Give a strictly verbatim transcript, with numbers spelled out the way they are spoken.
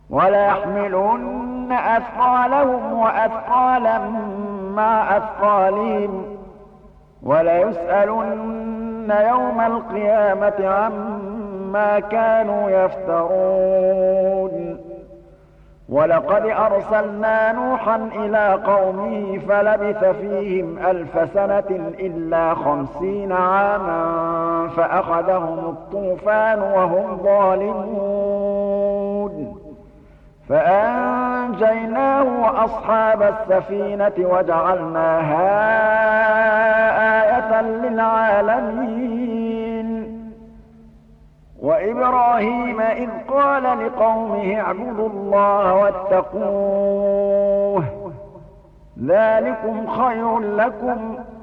وَلَيَحْمِلُنَّ أَثْقَالَهُمْ وَأَثْقَالًا مَّعَ أَثْقَالِهِمْ وَلَيُسْأَلُنَّ يَوْمَ الْقِيَامَةِ عَمَّا كَانُوا يَفْتَرُونَ وَلَقَدْ أَرْسَلْنَا نُوحًا إِلَىٰ قَوْمِهِ فَلَبِثَ فِيهِمْ أَلْفَ سَنَةٍ إِلَّا خَمْسِينَ عَامًا فَأَخَذَهُمُ الطُّوفَانُ وَهُمْ ظَالِمُونَ فَأَنجَيْنَاهُ وَأَصْحَابَ السَّفِينَةِ وَجَعَلْنَاهَا آيَةً لِّلْعَالَمِينَ وَإِبْرَاهِيمَ إِذْ قَالَ لِقَوْمِهِ اعْبُدُوا اللَّهَ وَاتَّقُوهُ ۖ ذَٰلِكُمْ خَيْرٌ لَّكُمْ